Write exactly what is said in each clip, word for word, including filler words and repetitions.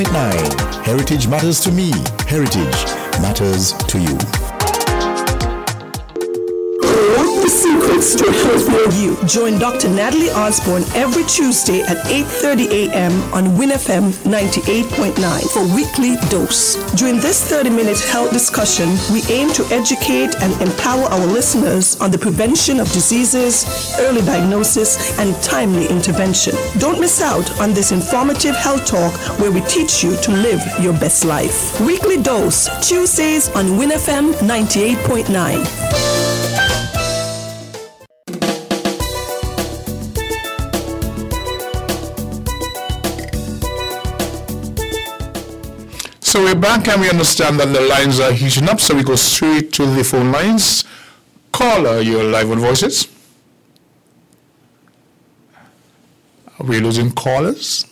nine. Heritage matters to me. Heritage matters to you. The secrets to healthier you. Join Doctor Natalie Osborne every Tuesday at eight thirty a.m. on Win F M ninety-eight point nine for Weekly Dose. During this thirty-minute health discussion, we aim to educate and empower our listeners on the prevention of diseases, early diagnosis, and timely intervention. Don't miss out on this informative health talk where we teach you to live your best life. Weekly Dose, Tuesdays on Win F M ninety-eight point nine. So we're back and we understand that the lines are heating up, so we go straight to the phone lines. Caller, you're live on Voices. Are we losing callers?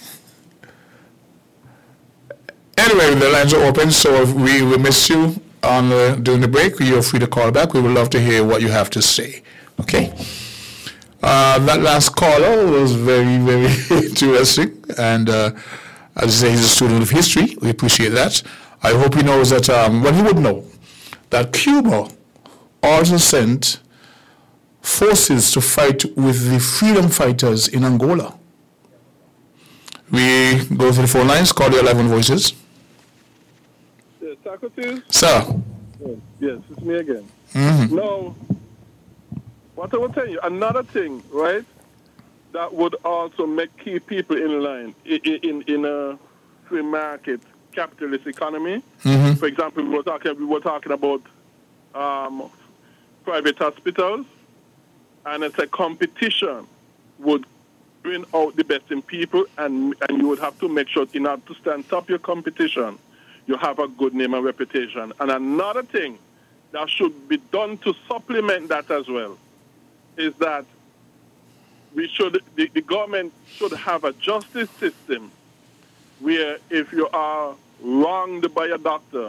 Anyway, the lines are open, so if we will miss you on the, during the break, you're free to call back. We would love to hear what you have to say. Okay? Uh, that last caller was very, very interesting, and uh, as I say, he's a student of history. We appreciate that. I hope he knows that, um, well, he would know that Cuba also sent forces to fight with the freedom fighters in Angola. We go to the phone lines, call the eleven Voices. Yes, Socrates? Sir. Yes, yes, it's me again. Mm-hmm. Now, what I will tell you, another thing, right? That would also make key people in line in, in, in a free market capitalist economy. Mm-hmm. For example, we were talking, we were talking about um, private hospitals, and it's a competition would bring out the best in people, and, and you would have to make sure in order to stand top your competition, you have a good name and reputation. And another thing that should be done to supplement that as well is that we should, the, the government should have a justice system where if you are wronged by a doctor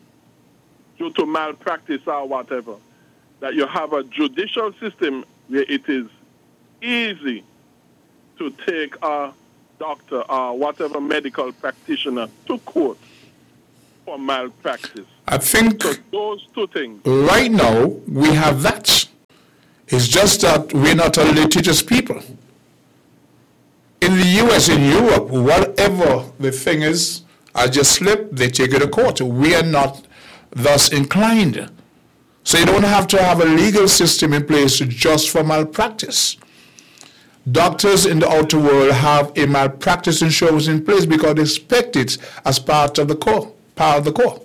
due to malpractice or whatever, that you have a judicial system where it is easy to take a doctor or whatever medical practitioner to court for malpractice. I think so those two things. Right now, we have that. It's just that we're not a litigious people. In the U S, in Europe, whatever the thing is, I just slip, they take it to court. We are not thus inclined. So you don't have to have a legal system in place just for malpractice. Doctors in the outer world have a malpractice insurance in place because they expect it as part of the core, part of the core.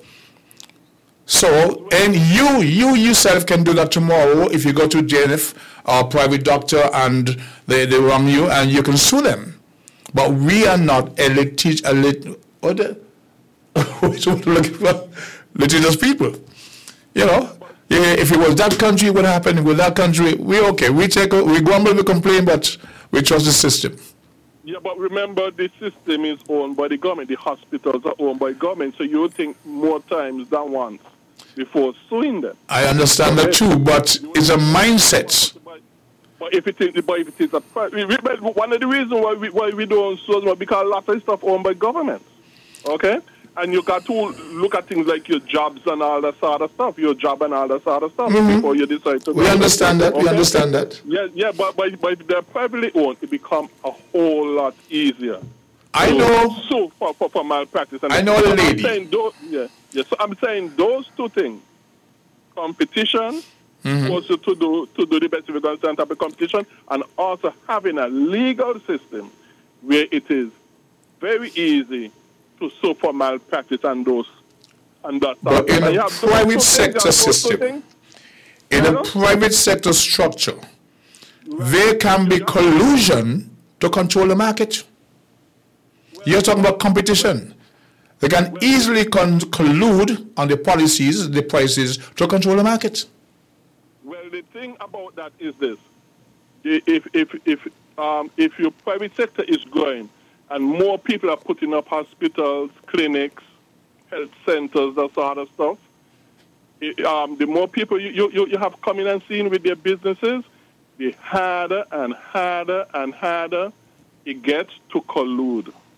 So, and you, you yourself can do that tomorrow if you go to J N F or a private doctor and they, they wrong you and you can sue them. But we are not a litig, a lit, what the, what are looking for? Litigious people. You know, yeah, if it was that country, what happened with that country, we okay, we take, we grumble, we complain, but we trust the system. Yeah, but remember, the system is owned by the government. The hospitals are owned by government, so you think more times than once before suing them. I understand that too, but it's a mindset. But if it is, but if it is a private, one of the reasons why we why we don't sue is because a lot of stuff owned by government. Okay, and you got to look at things like your jobs and all that sort of stuff, your job and all that sort of stuff mm-hmm. before you decide to. We understand that. Okay? We understand that. Yeah, yeah, but but, but if they're privately owned, it becomes a whole lot easier. I so, know. So for, for, for malpractice, and I know the lady. I'm saying those, yeah, yeah. So I'm saying those two things: competition, mm-hmm. also to do to do the best if you're going to stand up a competition, and also having a legal system where it is very easy to sue for malpractice and those and that. But in a private sector system, in a private sector structure, there can be collusion to control the market. You're talking about competition. They can easily con- collude on the policies, the prices, to control the market. Well, the thing about that is this. If, if, if, um, if your private sector is growing and more people are putting up hospitals, clinics, health centers, that sort of stuff, it, um, the more people you, you, you have coming and seeing with their businesses, the harder and harder and harder it gets to collude.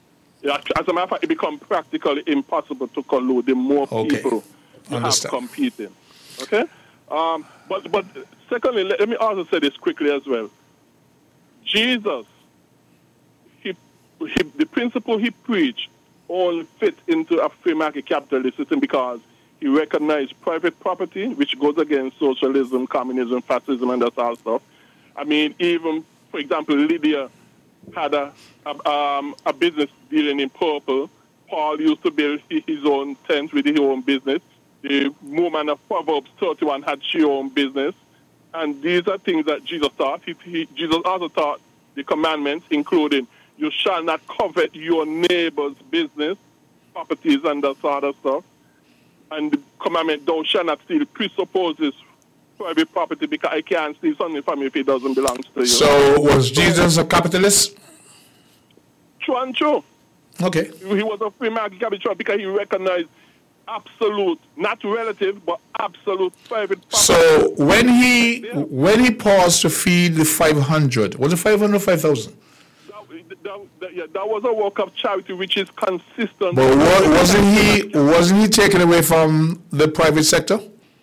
As a matter of fact, it becomes practically impossible to collude the more Okay. people you have Understand. competing. Okay? Um, but, but secondly, let, let me also say this quickly as well. Jesus, he, he, the principle he preached only fit into a free market capitalist system because he recognized private property, which goes against socialism, communism, fascism, and that sort of stuff. I mean, even, for example, Lydia had a, a, um, a business dealing in purple. Paul used to build his own tent with his own business. The woman of Proverbs thirty-one had her own business. And these are things that Jesus taught. He, he, Jesus also taught the commandments, including you shall not covet your neighbor's business, properties, and that sort of stuff. And the commandment, thou shalt not steal, presupposes private property because I can't steal something from you if it doesn't belong to you. So was Jesus a capitalist? True and true. Okay. He was a free market capitalist because he recognized absolute, not relative, but absolute private property. So when he when he paused to feed the five hundred, was it five hundred or five thousand? That, that, that, yeah, that was a work of charity which is consistent. But wa- wasn't he wasn't he taken away from the private sector?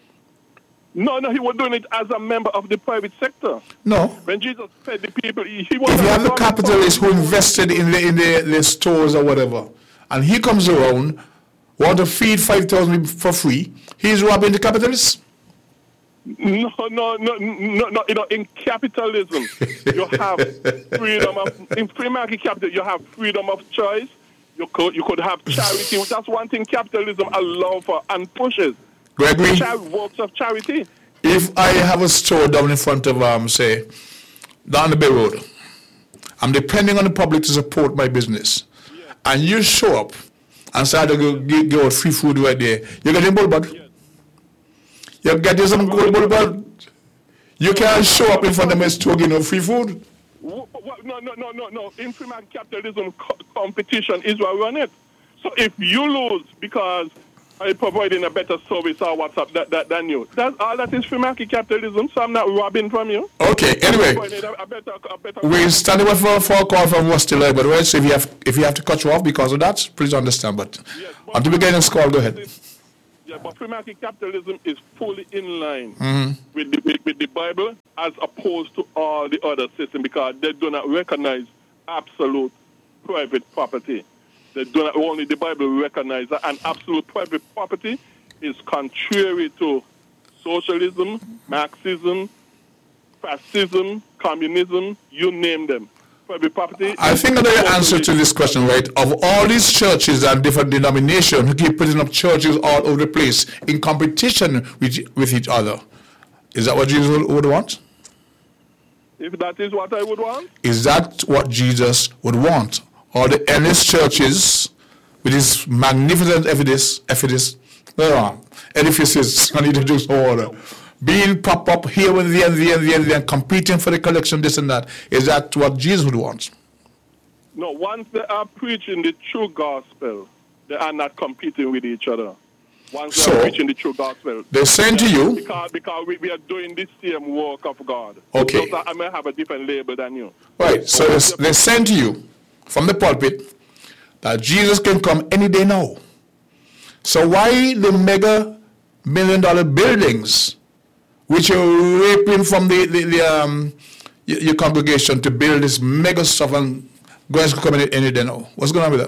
No, no, he was doing it as a member of the private sector. No. When Jesus fed the people, he, he was... If you have the a- capitalist who invested in the in the, the stores or whatever, and he comes around, want to feed five thousand people for free, he's robbing the capitalists? No, no, no, no, no. You know, in capitalism, you have freedom of... In free market capital, you have freedom of choice. You could, you could have charity. That's one thing capitalism allows for and pushes. Gregory, Char- works of charity. if I have a store down in front of, um, say, down the Bay Road, I'm depending on the public to support my business, Yes. and you show up and start to go give, give out free food right there, you're getting bull bag. Yes. You're getting some good bull bag. You can't show up in front of my store giving out free food. Wh- wh- No, no, no, no, no. In free market capitalism, co- competition is what we run it. So if you lose because I'm providing a better service or what's up that, that, than you, that's all that is free market capitalism. So I'm not robbing from you. Okay, anyway, Providing a, a better, a better we're standing by for, for a call from Rusty Lloyd, by the way, so if you have if you have to cut you off because of that, please understand. But Yes, but- until we get this call, go ahead. Yeah, but free market capitalism is fully in line Mm-hmm. with, the, with, with the Bible as opposed to all the other systems because they do not recognize absolute private property. They do not, only the Bible recognizes that, and absolute private property is contrary to socialism, Marxism, fascism, communism, you name them. Private property. I think I know your answer to this question, right? Of all these churches and different denominations who keep putting up churches all over the place in competition with, with each other, is that what Jesus would, would want? If that is what I would want, Is that what Jesus would want? Or the endless churches with these magnificent edifice, edifice, uh, edifices, I need to use order, being pop up here and there and there and there and there, and competing for the collection, this and that. Is that what Jesus would want? no, once they are preaching the true gospel, they are not competing with each other. Once they So, are preaching the true gospel. They're saying to you, Because, because we, we are doing the same work of God. Okay. So I may have a different label than you. right, so they're, they're saying to you from the pulpit that Jesus can come any day now. So why the mega million dollar buildings which you're raping from the, the, the um, your, your congregation to build this mega stuff and going to come in any day now? What's going on with that?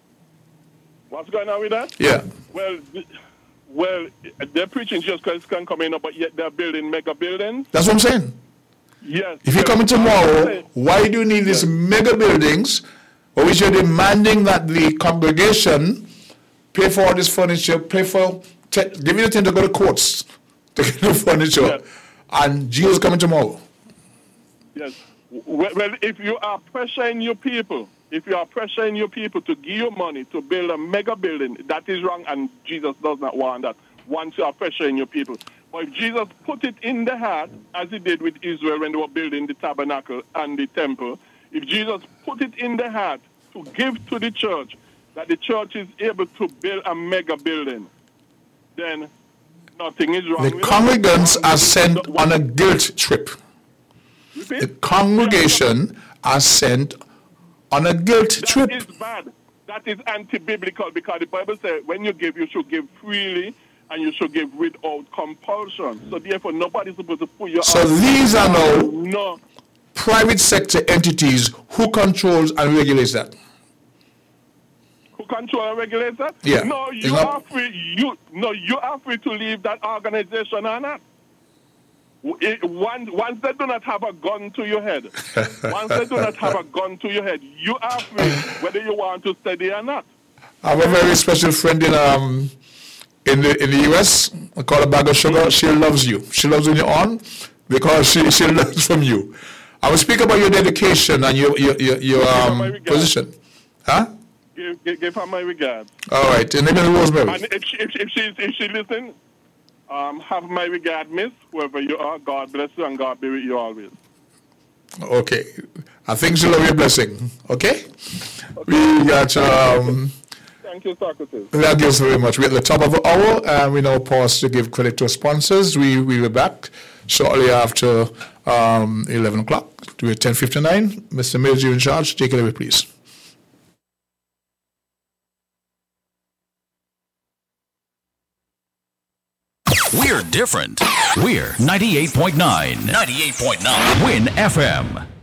What's going on with that? Yeah. Well, th- well, they're preaching Jesus Christ can come in, but yet they're building mega buildings. That's what I'm saying. Yes. If you're coming tomorrow, why do you need these mega buildings for which you're demanding that the congregation pay for all this furniture, pay for, te- give you the thing to go to courts to get the furniture, Yes. and Jesus coming tomorrow? Yes. Well, well, if you are pressuring your people, if you are pressuring your people to give you money to build a mega building, that is wrong, and Jesus does not want that. Once you are pressuring your people. But if Jesus put it in the heart, as he did with Israel when they were building the tabernacle and the temple, if Jesus put it in the heart to give to the church, that the church is able to build a mega building, then nothing is wrong The with congregants it. are sent on a guilt trip. Repeat? The congregation are sent on a guilt That trip. is bad. That is anti-biblical because the Bible says when you give, you should give freely and you should give without compulsion. So therefore, nobody's supposed to put you So out. these are now no. private sector entities. Who controls and regulates that? Who control and regulates that? Yeah. No, you not- are free. You no, you are free to leave that organization or not. It, once, once they do not have a gun to your head, once they do not have a gun to your head, you are free whether you want to study or not. I have a very special friend in um in the in the U S called a bag of sugar. She loves you. She loves when you're on because she she learns from you. I will speak about your dedication and your your your, your um, position. Huh? Give, give, give her my regards. All right. Your name is Rosemary. And if she, if, if she if she listen, um, have my regard, miss. Whoever you are, God bless you and God be with you always. Okay. I think she'll love your blessing. Okay? We got um Thank you, Socrates. Thank you very much. We're at the top of the hour, and we now pause to give credit to our sponsors. We we will be back shortly after um, eleven o'clock. We're ten fifty-nine. Mister Mills, you're in charge. Take it away, please. We're different. We're ninety-eight point nine. ninety-eight point nine. Win F M.